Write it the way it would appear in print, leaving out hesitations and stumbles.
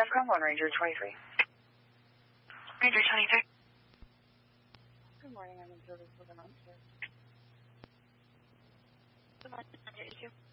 DEFCON 1, Ranger 23. Ranger 23. Good morning, I'm in service with an upstairs. Good morning, Ranger 82.